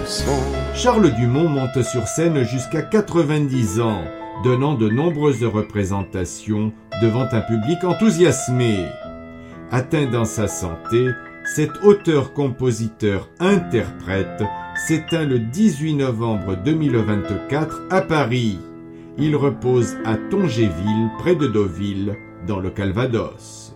sang. Charles Dumont monte sur scène jusqu'à 90 ans, donnant de nombreuses représentations devant un public enthousiasmé. Atteint dans sa santé, cet auteur-compositeur-interprète s'éteint le 18 novembre 2024 à Paris. Il repose à Tongéville, près de Deauville, dans le Calvados.